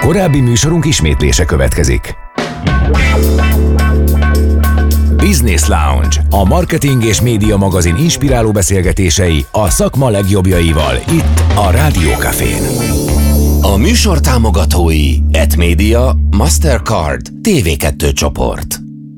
Korábbi műsorunk ismétlése következik. Business Lounge, a marketing és média magazin inspiráló beszélgetései a szakma legjobbjaival itt a Rádió Cafén. A műsor támogatói Etmedia, Mastercard, TV2 csoport.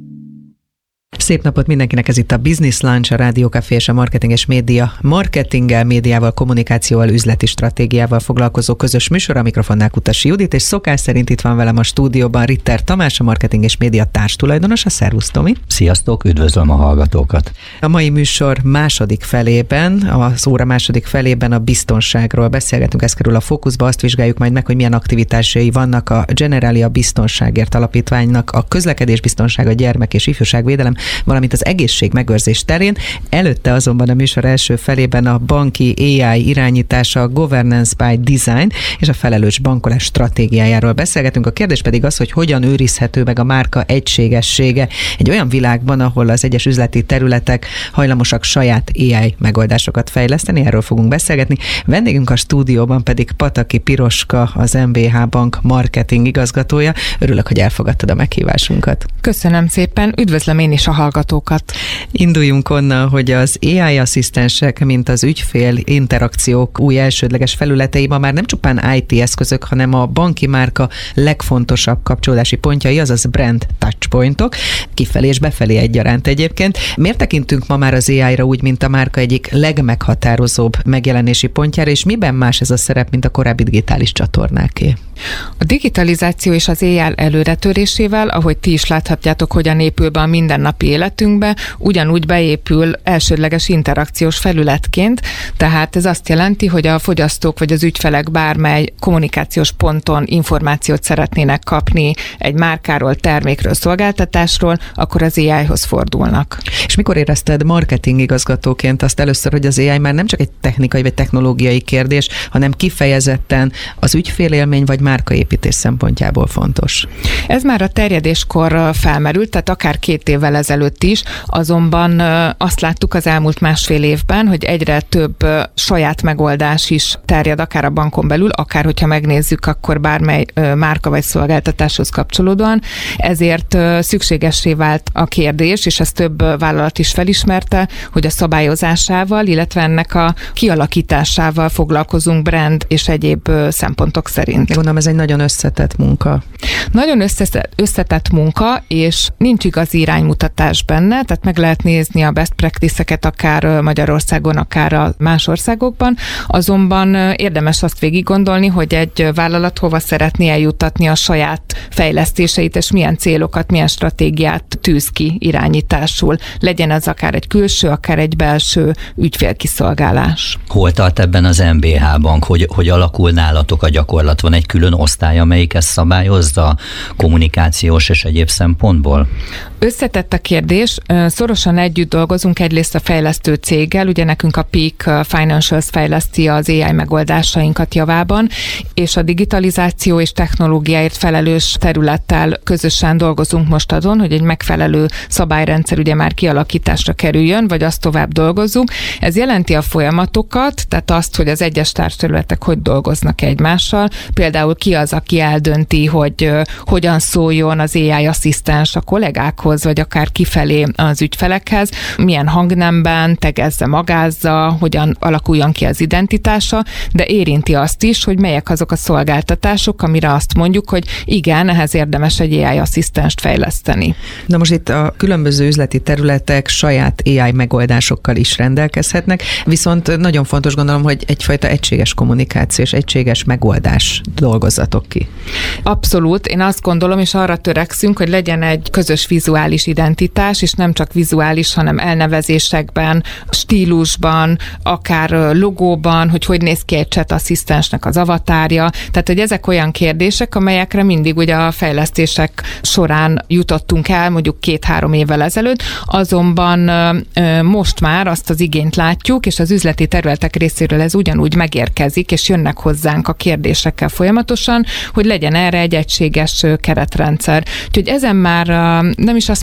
Szép napot mindenkinek, ez itt a Business Lounge, a Rádió Café és a marketing és média marketinggel, médiával, kommunikációval, üzleti stratégiával foglalkozó közös műsor. A mikrofonnál Kutasi Judit, és szokás szerint itt van velem a stúdióban Ritter Tamás, a marketing és média társtulajdonosa. Szervusz, Tomi! Sziasztok, üdvözlöm a hallgatókat! A mai műsor második felében, az óra második felében a biztonságról beszélgetünk, ez kerül a fókuszba, azt vizsgáljuk majd meg, hogy milyen aktivitásai vannak a Generalia Biztonságért Alapítványnak, a közlekedésbiztonság, a gyermek és ifjúságvédelem, valamint az egészségmegőrzés terén. Előtte azonban a műsor első felében a banki AI irányítása, a governance by design és a felelős bankolás stratégiájáról beszélgetünk. A kérdés pedig az, hogy hogyan őrizhető meg a márka egységessége egy olyan világban, ahol az egyes üzleti területek hajlamosak saját AI megoldásokat fejleszteni. Erről fogunk beszélgetni. Vendégünk a stúdióban pedig Pataki Piroska, az MBH Bank marketing igazgatója. Örülök, hogy elfogadtad a meghívásunkat. Köszönöm szépen, üdvözlöm én is a hallgatókat. Induljunk onnan, hogy az AI asszisztensek, mint az ügyfél interakciók új elsődleges felületei ma már nem csupán IT eszközök, hanem a banki márka legfontosabb kapcsolódási pontjai, azaz brand touchpointok, kifelé és befelé egyaránt egyébként. Miért tekintünk ma már az AI-ra úgy, mint a márka egyik legmeghatározóbb megjelenési pontjára, és miben más ez a szerep, mint a korábbi digitális csatornáké? A digitalizáció és az AI előretörésével, ahogy ti is láthatjátok, hogyan épül be a mindennapi életünkbe, ugyanúgy beépül elsődleges interakciós felületként, tehát ez azt jelenti, hogy a fogyasztók vagy az ügyfelek bármely kommunikációs ponton információt szeretnének kapni egy márkáról, termékről, szolgáltatásról, akkor az AI-hoz fordulnak. És mikor érezted marketing igazgatóként azt először, hogy az AI már nem csak egy technikai vagy technológiai kérdés, hanem kifejezetten az ügyfélélmény vagy márkaépítés szempontjából fontos? Ez már a terjedéskor felmerült, tehát akár 2 évvel ezelőtt is, azonban azt láttuk az elmúlt másfél évben, hogy egyre több saját megoldás is terjed, akár a bankon belül, akár hogyha megnézzük, akkor bármely márka vagy szolgáltatáshoz kapcsolódóan. Ezért szükségessé vált a kérdés, és ezt több vállalat is felismerte, hogy a szabályozásával, illetve ennek a kialakításával foglalkozunk brand és egyéb szempontok szerint. Gondolom, ez egy nagyon összetett munka. Nagyon összetett munka, és nincs igazi iránymutatás benne, tehát meg lehet nézni a best practice-eket akár Magyarországon, akár a más országokban, azonban érdemes azt végig gondolni, hogy egy vállalat hova szeretné eljuttatni a saját fejlesztéseit, és milyen célokat, milyen stratégiát tűz ki irányításul. Legyen ez akár egy külső, akár egy belső ügyfélkiszolgálás. Hol tart ebben az MBH Bank? Hogy alakul nálatok a gyakorlat? Van egy külön osztály, amelyik ezt szabályozza kommunikációs és egyéb szempontból? Összetett a kérdés, szorosan együtt dolgozunk egyrészt a fejlesztő céggel, ugye nekünk a Peak Financials fejleszti az AI megoldásainkat javában, és a digitalizáció és technológiáért felelős területtel közösen dolgozunk most azon, hogy egy megfelelő szabályrendszer ugye már kialakításra kerüljön, vagy azt tovább dolgozunk. Ez jelenti a folyamatokat, tehát azt, hogy az egyes társterületek hogy dolgoznak egymással, például ki az, aki eldönti, hogy hogyan szóljon az AI asszisztens a kollégákhoz, vagy akár kifelé az ügyfelekhez, milyen hangnemben, tegezze, magázza, hogyan alakuljon ki az identitása, de érinti azt is, hogy melyek azok a szolgáltatások, amire azt mondjuk, hogy igen, ehhez érdemes egy AI asszisztenst fejleszteni. Na most itt a különböző üzleti területek saját AI megoldásokkal is rendelkezhetnek, viszont nagyon fontos gondolom, hogy egyfajta egységes kommunikáció és egységes megoldás dolgozzatok ki. Abszolút, én azt gondolom, és arra törekszünk, hogy legyen egy közös vizuális identitás, és nem csak vizuális, hanem elnevezésekben, stílusban, akár logóban, hogy néz ki egy chat asszisztensnek az avatárja. Tehát, hogy ezek olyan kérdések, amelyekre mindig ugye a fejlesztések során jutottunk el, mondjuk 2-3 évvel ezelőtt, azonban most már azt az igényt látjuk, és az üzleti területek részéről ez ugyanúgy megérkezik, és jönnek hozzánk a kérdésekkel folyamatosan, hogy legyen erre egy egységes keretrendszer. Úgyhogy ezen már nem is azt mondom, hogy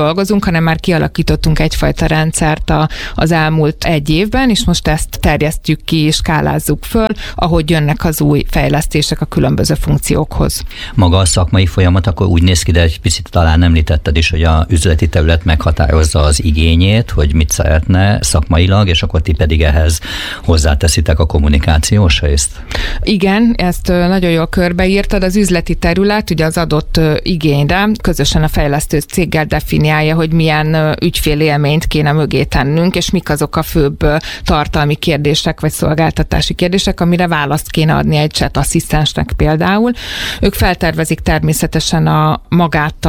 dolgozunk, hanem már kialakítottunk egyfajta rendszert az elmúlt egy évben, és most ezt terjesztjük ki és skálázzuk föl, ahogy jönnek az új fejlesztések a különböző funkciókhoz. Maga a szakmai folyamat akkor úgy néz ki, de egy picit talán említetted is, hogy a üzleti terület meghatározza az igényét, hogy mit szeretne szakmailag, és akkor ti pedig ehhez hozzáteszitek a kommunikációs részt. Igen, ezt nagyon jól körbeírtad. Az üzleti terület ugye az adott igényre közösen a fejlesztő céggel definiálja, hogy milyen ügyfélélményt kéne mögé tennünk, és mik azok a főbb tartalmi kérdések vagy szolgáltatási kérdések, amire választ kéne adni egy chat asszisztensnek például. Ők feltervezik természetesen magát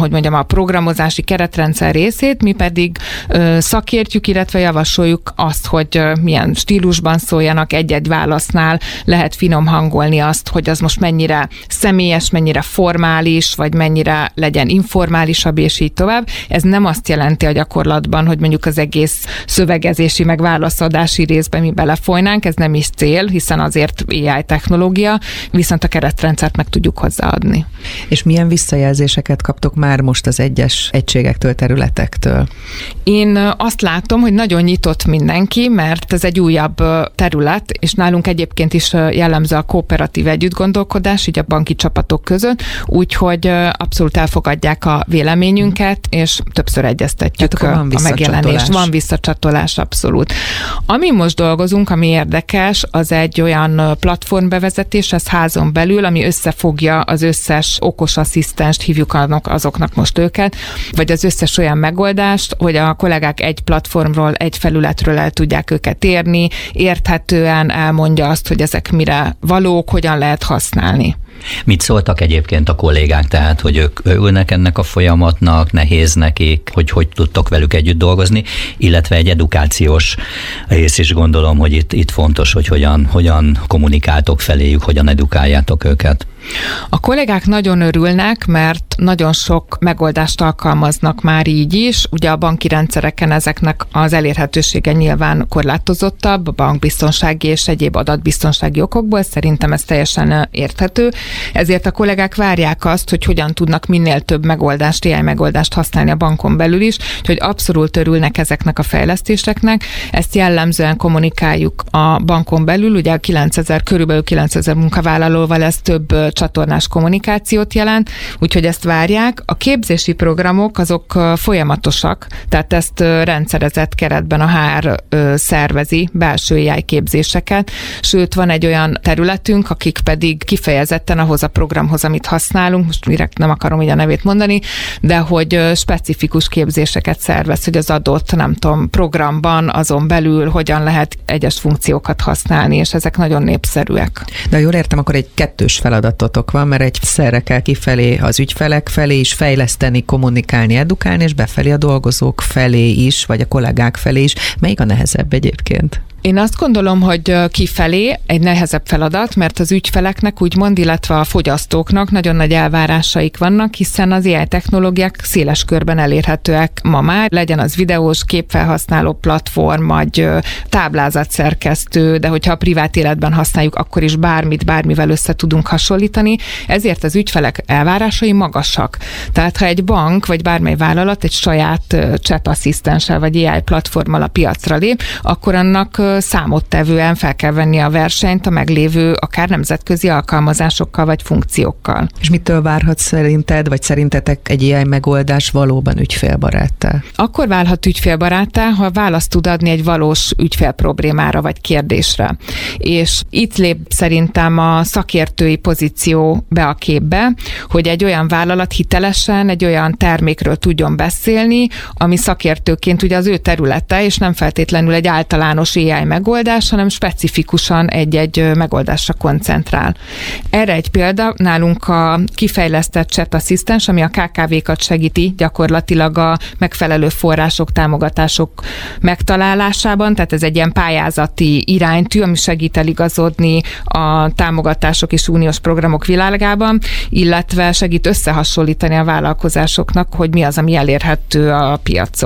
a programozási keretrendszer részét, mi pedig szakértjük, illetve javasoljuk azt, hogy milyen stílusban szóljanak egy-egy válasznál, lehet finom hangolni azt, hogy az most mennyire személyes, mennyire formális, vagy mennyire legyen informálisabb, és így tovább. Ez nem azt jelenti a gyakorlatban, hogy mondjuk az egész szövegezési meg válaszadási részben mi belefolynánk, ez nem is cél, hiszen azért AI technológia, viszont a keretrendszert meg tudjuk hozzáadni. És milyen visszajelzéseket kaptok már most az egyes egységektől, területektől? Én azt látom, hogy nagyon nyitott mindenki, mert ez egy újabb terület, és nálunk egyébként is jellemző a kooperatív együttgondolkodás, így a banki csapatok között, úgyhogy abszolút elfogadják a véleményünket, és többször egyeztetjük a megjelenést. Van visszacsatolás, abszolút. Ami most dolgozunk, ami érdekes, az egy olyan platformbevezetés, ez házon belül, ami összefogja az összes okos asszisztenst, hívjuk azoknak most őket, vagy az összes olyan megoldást, hogy a kollégák egy platformról, egy felületről el tudják őket érni, érthetően elmondja azt, hogy ezek mire valók, hogyan lehet használni. Mit szóltak egyébként a kollégák, tehát, hogy ők örülnek ennek a folyamatnak, nehéz nekik, hogy tudtok velük együtt dolgozni, illetve egy edukációs rész is gondolom, hogy itt fontos, hogy hogyan kommunikáltok feléjük, hogyan edukáljátok őket. A kollégák nagyon örülnek, mert nagyon sok megoldást alkalmaznak már így is. Ugye a banki rendszereken ezeknek az elérhetősége nyilván korlátozottabb, a bankbiztonsági és egyéb adatbiztonsági okokból, szerintem ez teljesen érthető. Ezért a kollégák várják azt, hogy hogyan tudnak minél több megoldást, AI megoldást használni a bankon belül is, úgyhogy abszolút örülnek ezeknek a fejlesztéseknek. Ezt jellemzően kommunikáljuk a bankon belül, ugye körülbelül 9000 munkavállalóval ez több csatornás kommunikációt jelent, úgyhogy ezt várják. A képzési programok azok folyamatosak, tehát ezt rendszerezett keretben a HR szervezi, belső AI képzéseket, sőt van egy olyan területünk, akik pedig kifejezetten ahhoz a programhoz, amit használunk, most direkt nem akarom így a nevét mondani, de hogy specifikus képzéseket szervez, hogy az adott, programban, azon belül hogyan lehet egyes funkciókat használni, és ezek nagyon népszerűek. De jól értem, akkor egy kettős feladatotok van, mert egyszerre kell kifelé az ügyfelek felé is fejleszteni, kommunikálni, edukálni, és befelé a dolgozók felé is, vagy a kollégák felé is. Melyik a nehezebb egyébként? Én azt gondolom, hogy kifelé egy nehezebb feladat, mert az ügyfeleknek úgymond, illetve a fogyasztóknak nagyon nagy elvárásaik vannak, hiszen az AI technológiák széles körben elérhetőek ma már, legyen az videós, képfelhasználó platform, vagy táblázatszerkesztő, de hogyha a privát életben használjuk, akkor is bármivel össze tudunk hasonlítani, ezért az ügyfelek elvárásai magasak. Tehát ha egy bank, vagy bármely vállalat egy saját chat asszisztenssel, vagy AI platformmal a piacra lép, akkor annak számottevően fel kell venni a versenyt a meglévő, akár nemzetközi alkalmazásokkal vagy funkciókkal. És mitől várhat szerinted, vagy szerintetek egy AI megoldás valóban ügyfélbaráttá? Akkor válhat ügyfélbaráttá, ha választ tud adni egy valós ügyfél problémára vagy kérdésre. És itt lép szerintem a szakértői pozíció be a képbe, hogy egy olyan vállalat hitelesen egy olyan termékről tudjon beszélni, ami szakértőként ugye az ő területe, és nem feltétlenül egy általános AI megoldás, hanem specifikusan egy-egy megoldásra koncentrál. Erre egy példa, nálunk a kifejlesztett chat asszisztens, ami a KKV-kat segíti gyakorlatilag a megfelelő források, támogatások megtalálásában, tehát ez egy ilyen pályázati iránytű, ami segít eligazodni a támogatások és uniós programok világában, illetve segít összehasonlítani a vállalkozásoknak, hogy mi az, ami elérhető a piacon.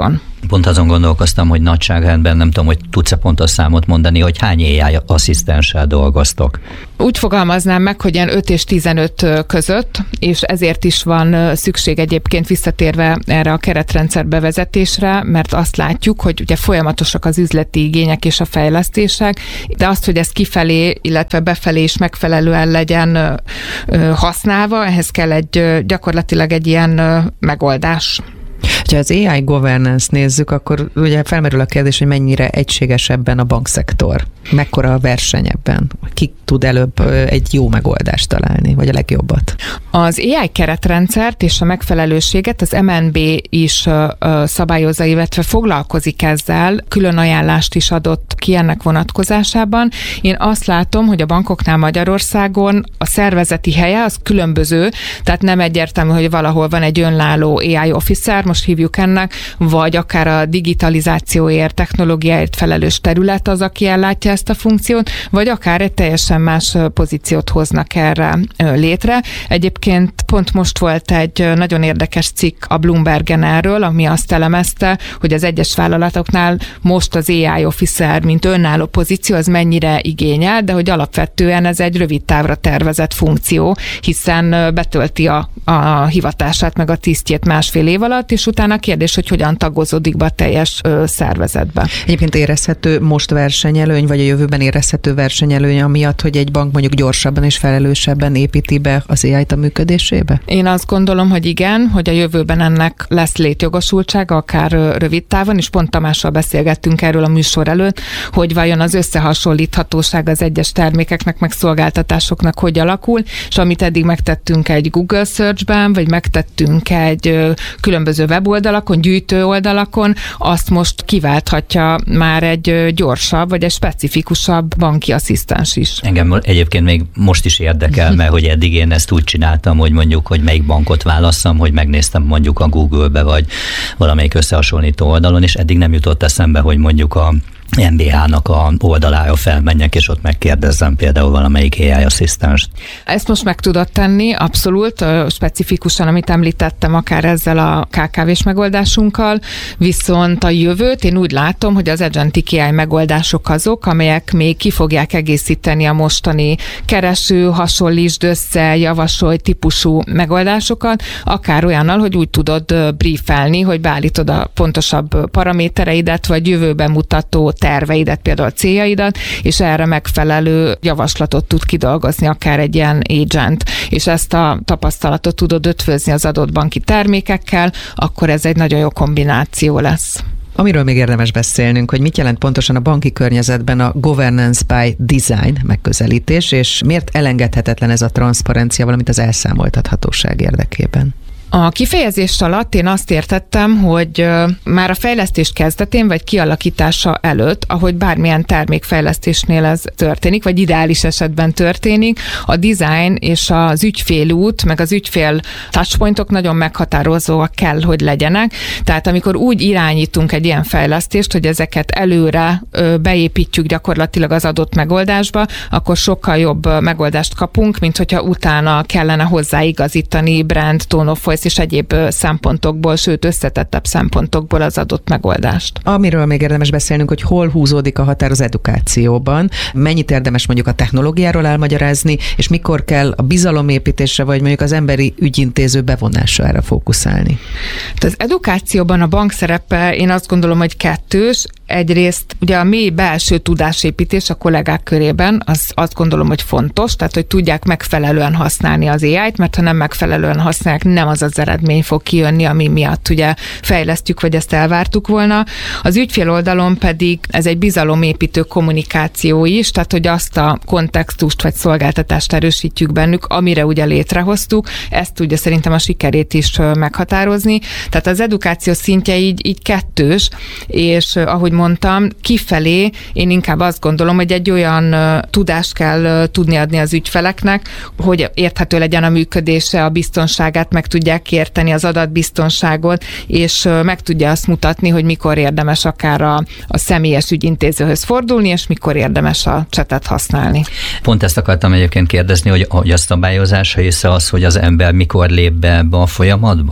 Pont azon gondolkoztam, hogy nagyságrendben nem tudom, hogy tudsz-e pontos számot mondani, hogy hány AI asszisztenssel dolgoztok? Úgy fogalmaznám meg, hogy ilyen 5 és 15 között, és ezért is van szükség egyébként visszatérve erre a keretrendszer bevezetésre, mert azt látjuk, hogy ugye folyamatosak az üzleti igények és a fejlesztések, de azt, hogy ez kifelé, illetve befelé is megfelelően legyen használva, ehhez kell gyakorlatilag egy ilyen megoldás. Ha az AI governance nézzük, akkor ugye felmerül a kérdés, hogy mennyire egységes ebben a bankszektor. Mekkora a verseny ebben? Ki tud előbb egy jó megoldást találni, vagy a legjobbat? Az AI keretrendszert és a megfelelőséget az MNB is szabályozza, illetve foglalkozik ezzel, külön ajánlást is adott ki ennek vonatkozásában. Én azt látom, hogy a bankoknál Magyarországon a szervezeti helye az különböző, tehát nem egyértelmű, hogy valahol van egy önálló AI officer, most hívjuk ennek, vagy akár a digitalizációért, technológiáért felelős terület az, aki ellátja ezt a funkciót, vagy akár egy teljesen más pozíciót hoznak erre létre. Egyébként pont most volt egy nagyon érdekes cikk a Bloombergen erről, ami azt elemezte, hogy az egyes vállalatoknál most az AI officer, mint önálló pozíció, az mennyire igényel, de hogy alapvetően ez egy rövid távra tervezett funkció, hiszen betölti a hivatását meg a tisztjét másfél év alatt, és utána a kérdés, hogy hogyan tagozódik be a teljes szervezetbe. Egyébként érezhető most versenyelőny, vagy a jövőben érezhető versenyelőny amiatt, hogy egy bank mondjuk gyorsabban és felelősebben építi be az AI-t a működésébe? Én azt gondolom, hogy igen, hogy a jövőben ennek lesz létjogosultsága, akár rövid távon, és pont Tamással beszélgettünk erről a műsor előtt, hogy vajon az összehasonlíthatóság az egyes termékeknek, meg szolgáltatásoknak hogy alakul, és amit eddig megtettünk egy Google Search-ben, vagy megtettünk egy különböző weboldalakon, gyűjtő oldalakon, azt most kiválthatja már egy gyorsabb, vagy egy specifikusabb banki asszisztens is. Engem egyébként még most is érdekel, mert hogy eddig én ezt úgy csináltam, hogy mondjuk, hogy melyik bankot válasszam, hogy megnéztem mondjuk a Google-be, vagy valamelyik összehasonlító oldalon, és eddig nem jutott eszembe, hogy mondjuk a MBH-nak a oldalára felmenjek, és ott megkérdezzem például valamelyik AI asszisztenst. Ezt most meg tudod tenni, abszolút, specifikusan, amit említettem, akár ezzel a KKV-s megoldásunkkal, viszont a jövőt én úgy látom, hogy az agentic AI megoldások azok, amelyek még ki fogják egészíteni a mostani kereső, hasonlítsd össze, javasolj típusú megoldásokat, akár olyannal, hogy úgy tudod briefelni, hogy beállítod a pontosabb paramétereidet, vagy jövőben mutató terveidet, például céljaidat, és erre megfelelő javaslatot tud kidolgozni akár egy ilyen agent, és ezt a tapasztalatot tudod ötvözni az adott banki termékekkel, akkor ez egy nagyon jó kombináció lesz. Amiről még érdemes beszélnünk, hogy mit jelent pontosan a banki környezetben a governance by design megközelítés, és miért elengedhetetlen ez a transzparencia, valamint az elszámoltathatóság érdekében? A kifejezés alatt én azt értettem, hogy már a fejlesztés kezdetén, vagy kialakítása előtt, ahogy bármilyen termékfejlesztésnél ez történik, vagy ideális esetben történik, a design és az ügyfélút, meg az ügyfél touchpointok nagyon meghatározóak kell, hogy legyenek. Tehát amikor úgy irányítunk egy ilyen fejlesztést, hogy ezeket előre beépítjük gyakorlatilag az adott megoldásba, akkor sokkal jobb megoldást kapunk, mint hogyha utána kellene hozzáigazítani brand, tone of voice és egyéb szempontokból, sőt összetettebb szempontokból az adott megoldást. Amiről még érdemes beszélnünk, hogy hol húzódik a határ az edukációban, mennyit érdemes mondjuk a technológiáról elmagyarázni, és mikor kell a bizalomépítésre, vagy mondjuk az emberi ügyintéző bevonására fókuszálni. Az edukációban a bank szerepe, én azt gondolom, hogy kettős. Egyrészt ugye a mély belső tudásépítés a kollégák körében, az azt gondolom, hogy fontos, tehát hogy tudják megfelelően használni az AI-t, mert ha nem megfelelően használják, nem az az eredmény fog kijönni, ami miatt ugye fejlesztjük, vagy ezt elvártuk volna. Az ügyfél oldalon pedig ez egy bizalomépítő kommunikáció is, tehát hogy azt a kontextust vagy szolgáltatást erősítjük bennük, amire ugye létrehoztuk, ezt tudja szerintem a sikerét is meghatározni. Tehát az edukáció szintje így kettős, és ahogy mondtam, kifelé én inkább azt gondolom, hogy egy olyan tudást kell tudni adni az ügyfeleknek, hogy érthető legyen a működése, a biztonságát meg tudják érteni, az adatbiztonságot, és meg tudja azt mutatni, hogy mikor érdemes akár a személyes ügyintézőhöz fordulni, és mikor érdemes a csetet használni. Pont ezt akartam egyébként kérdezni, hogy a szabályozás része az, hogy az ember mikor lép be ebbe a folyamatba?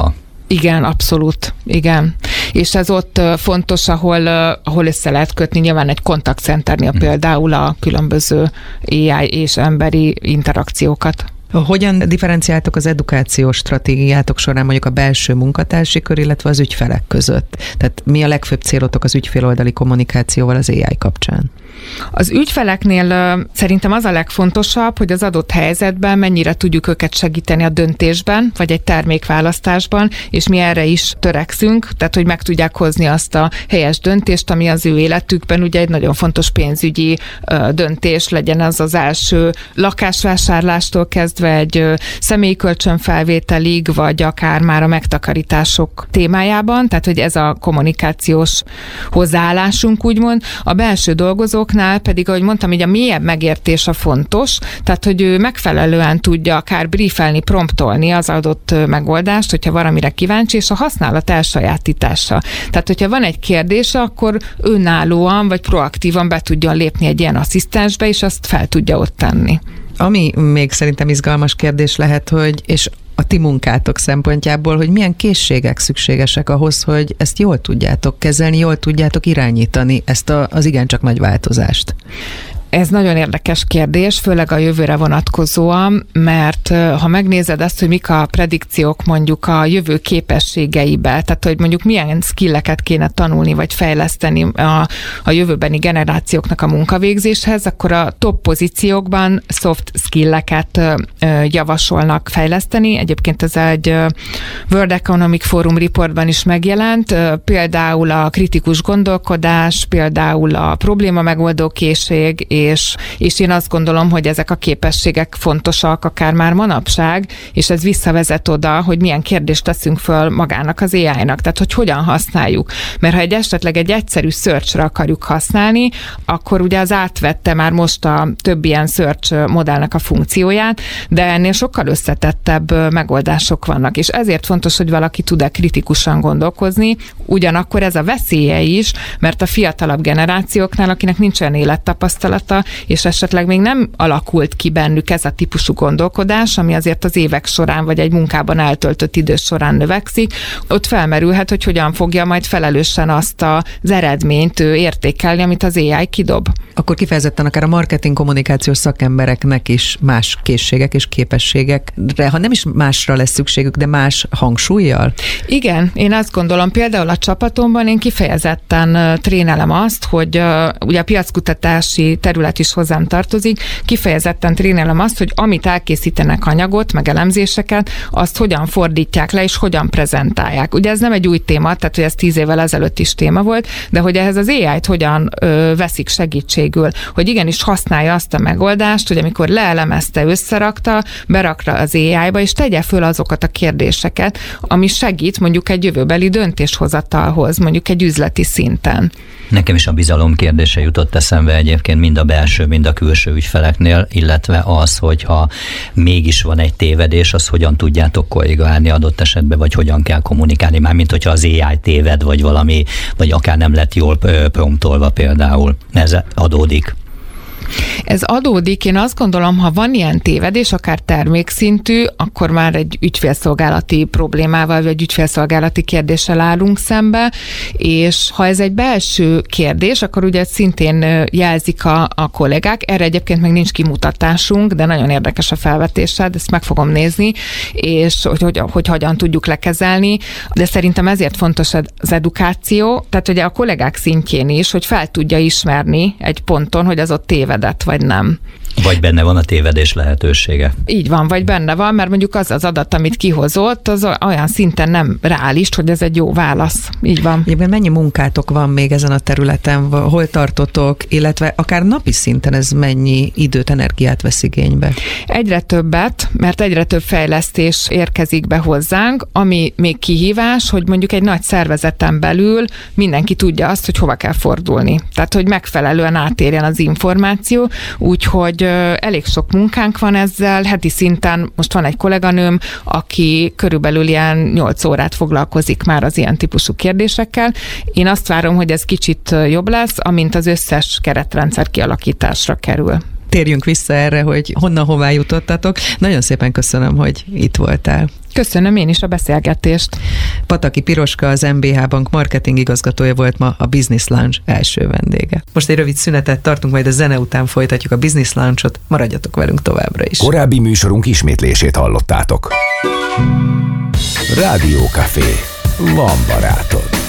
Igen, abszolút. Igen. És ez ott fontos, ahol össze lehet kötni nyilván egy kontaktcenternél például a különböző AI és emberi interakciókat. Hogyan differenciáltok az edukációs stratégiátok során mondjuk a belső munkatársi kör, illetve az ügyfelek között? Tehát mi a legfőbb célotok az ügyféloldali kommunikációval az AI kapcsán? Az ügyfeleknél szerintem az a legfontosabb, hogy az adott helyzetben mennyire tudjuk őket segíteni a döntésben, vagy egy termékválasztásban, és mi erre is törekszünk, tehát hogy meg tudják hozni azt a helyes döntést, ami az ő életükben ugye egy nagyon fontos pénzügyi döntés, legyen az első lakásvásárlástól kezdve egy személyi kölcsönfelvételig, vagy akár már a megtakarítások témájában, tehát hogy ez a kommunikációs hozzáállásunk úgymond. A belső dolgozóknál pedig, ahogy mondtam, így a mélyebb megértés a fontos, tehát hogy ő megfelelően tudja akár briefelni, promptolni az adott megoldást, hogyha valamire kíváncsi, és a használat elsajátítása. Tehát, hogyha van egy kérdése, akkor önállóan vagy proaktívan be tudjon lépni egy ilyen asszisztensbe, és azt fel tudja ott tenni. Ami még szerintem izgalmas kérdés lehet, hogy és a ti munkátok szempontjából, hogy milyen készségek szükségesek ahhoz, hogy ezt jól tudjátok kezelni, jól tudjátok irányítani ezt az igencsak nagy változást. Ez nagyon érdekes kérdés, főleg a jövőre vonatkozóan, mert ha megnézed azt, hogy mik a predikciók mondjuk a jövő képességeibe, tehát hogy mondjuk milyen skilleket kéne tanulni vagy fejleszteni a jövőbeni generációknak a munkavégzéshez, akkor a top pozíciókban soft skilleket javasolnak fejleszteni. Egyébként ez egy World Economic Forum reportban is megjelent, például a kritikus gondolkodás, például a probléma megoldó készség, és én azt gondolom, hogy ezek a képességek fontosak akár már manapság, és ez visszavezet oda, hogy milyen kérdést teszünk föl magának az AI-nak, tehát hogy hogyan használjuk. Mert ha esetleg egy egyszerű search-re akarjuk használni, akkor ugye az átvette már most a több ilyen search modellnek a funkcióját, de ennél sokkal összetettebb megoldások vannak, és ezért fontos, hogy valaki tud-e kritikusan gondolkozni, ugyanakkor ez a veszélye is, mert a fiatalabb generációknál, akinek nincs olyan élettapasztalata, és esetleg még nem alakult ki bennük ez a típusú gondolkodás, ami azért az évek során, vagy egy munkában eltöltött idő során növekszik, ott felmerülhet, hogy hogyan fogja majd felelősen azt az eredményt értékelni, amit az AI kidob. Akkor kifejezetten akár a marketing kommunikációs szakembereknek is más készségek és képességekre, ha nem is másra lesz szükségük, de más hangsúlyjal? Igen, én azt gondolom, például a csapatomban én kifejezetten trénelem azt, hogy ugye a piackutatási terület is hozzám tartozik, kifejezetten trénelem azt, hogy amit elkészítenek anyagot, meg elemzéseket, azt hogyan fordítják le, és hogyan prezentálják. Ugye ez nem egy új téma, tehát hogy ez 10 évvel ezelőtt is téma volt, de hogy ehhez az AI-t hogyan veszik segítségül, hogy igenis használja azt a megoldást, hogy amikor leelemezte, összerakta, berakta az AI-ba, és tegye föl azokat a kérdéseket, ami segít mondjuk egy jövőbeli döntéshozatalhoz, mondjuk egy üzleti szinten. Nekem is a bizalom kérdése jutott eszembe egyébként mind a belső, mind a külső ügyfeleknél, illetve az, hogyha mégis van egy tévedés, az hogyan tudjátok korrigálni adott esetben, vagy hogyan kell kommunikálni, mármint hogyha az AI téved, vagy valami, vagy akár nem lett jól promptolva például. Ez adódik. Ez adódik, én azt gondolom, ha van ilyen tévedés, akár termékszintű, akkor már egy ügyfélszolgálati problémával, vagy ügyfélszolgálati kérdéssel állunk szembe, és ha ez egy belső kérdés, akkor ugye szintén jelzik a kollégák, erre egyébként még nincs kimutatásunk, de nagyon érdekes a felvetésed, ezt meg fogom nézni, és hogy hogyan tudjuk lekezelni, de szerintem ezért fontos az edukáció, tehát ugye a kollégák szintjén is, hogy fel tudja ismerni egy ponton, hogy az ott tévedett, vagy nem. Vagy benne van a tévedés lehetősége. Így van, vagy benne van, mert mondjuk az az adat, amit kihozott, az olyan szinten nem reális, hogy ez egy jó válasz. Így van. Egyébként mennyi munkátok van még ezen a területen, hol tartotok, illetve akár napi szinten ez mennyi időt, energiát vesz igénybe? Egyre többet, mert egyre több fejlesztés érkezik be hozzánk, ami még kihívás, hogy mondjuk egy nagy szervezeten belül mindenki tudja azt, hogy hova kell fordulni. Tehát, hogy megfelelően átérjen az információ, úgyhogy elég sok munkánk van ezzel, heti szinten most van egy kolléganőm, aki körülbelül ilyen 8 órát foglalkozik már az ilyen típusú kérdésekkel. Én azt várom, hogy ez kicsit jobb lesz, amint az összes keretrendszer kialakításra kerül. Térjünk vissza erre, hogy honnan hová jutottatok. Nagyon szépen köszönöm, hogy itt voltál. Köszönöm én is a beszélgetést. Pataki Piroska, az MBH Bank marketing igazgatója volt ma a Business Lounge első vendége. Most egy rövid szünetet tartunk, majd a zene után folytatjuk a Business Lounge-ot. Maradjatok velünk továbbra is. Korábbi műsorunk ismétlését hallottátok. Rádió Café. Van barátod.